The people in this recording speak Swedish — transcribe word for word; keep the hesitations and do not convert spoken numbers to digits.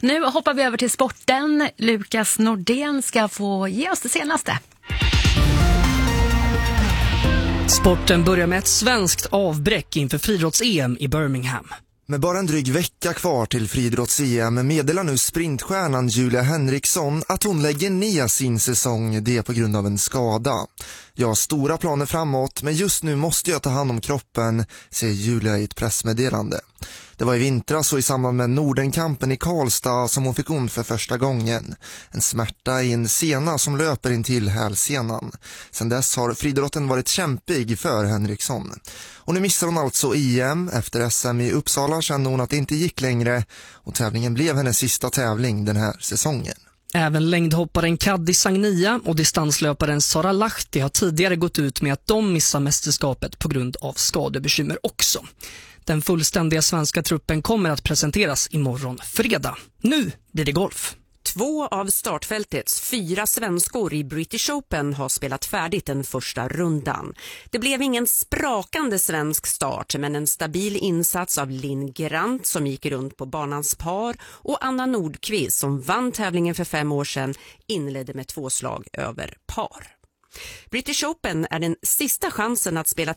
Nu hoppar vi över till sporten. Lukas Nordén ska få ge oss det senaste. Sporten börjar med ett svenskt avbräck inför friidrotts-E M i Birmingham. Med bara en dryg vecka kvar till friidrotts-E M meddelar nu sprintstjärnan Julia Henriksson att hon lägger ner sin säsong, det på grund av en skada. Jag har stora planer framåt, men just nu måste jag ta hand om kroppen, säger Julia i ett pressmeddelande. Det var i vintras och i samband med Nordenkampen i Karlstad som hon fick ont för första gången. En smärta i en sena som löper in till hälsenan. Sedan dess har friidrotten varit kämpig för Henriksson. Och nu missar hon alltså E M. Efter S M i Uppsala kände hon att det inte gick längre och tävlingen blev hennes sista tävling den här säsongen. Även längdhopparen Kaddi Sagnia och distanslöparen Sara Lahti har tidigare gått ut med att de missar mästerskapet på grund av skadebekymmer också. Den fullständiga svenska truppen kommer att presenteras imorgon fredag. Nu blir det golf. Två av startfältets fyra svenskor i British Open har spelat färdigt den första rundan. Det blev ingen sprakande svensk start, men en stabil insats av Linn Grant som gick runt på banans par och Anna Nordqvist som vann tävlingen för fem år sedan inledde med två slag över par. British Open är den sista chansen att spela